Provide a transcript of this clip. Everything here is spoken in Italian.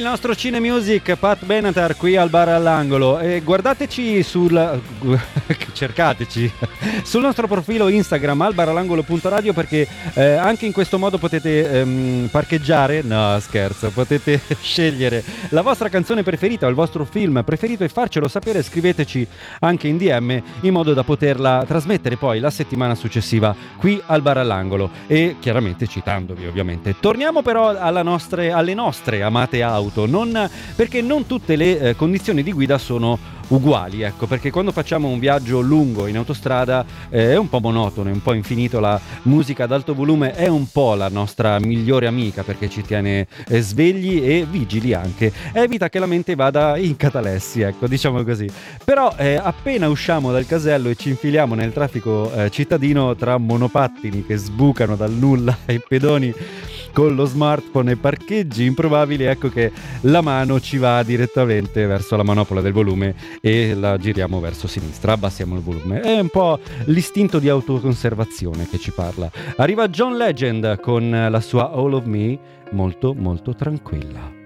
nostro Cine Music, Pat Benatar qui al bar all'angolo, e guardateci cercateci sul nostro profilo Instagram albarallangolo.radio, perché anche in questo modo potete parcheggiare, no scherzo, potete scegliere la vostra canzone preferita o il vostro film preferito e farcelo sapere. Scriveteci anche in DM in modo da poterla trasmettere poi la settimana successiva qui al bar all'angolo, e chiaramente citandovi ovviamente. Torniamo però alle nostre amate auto, perché non tutte le condizioni di guida sono uguali, ecco, perché quando facciamo un viaggio lungo in autostrada è un po' monotono, è un po' infinito, la musica ad alto volume è un po' la nostra migliore amica, perché ci tiene svegli e vigili anche, evita che la mente vada in catalessi, ecco, diciamo così. Però appena usciamo dal casello e ci infiliamo nel traffico cittadino, tra monopattini che sbucano dal nulla e pedoni con lo smartphone e parcheggi improbabili, ecco che la mano ci va direttamente verso la manopola del volume e la giriamo verso sinistra, abbassiamo il volume. È un po' l'istinto di autoconservazione che ci parla. Arriva John Legend con la sua All of Me, molto molto tranquilla.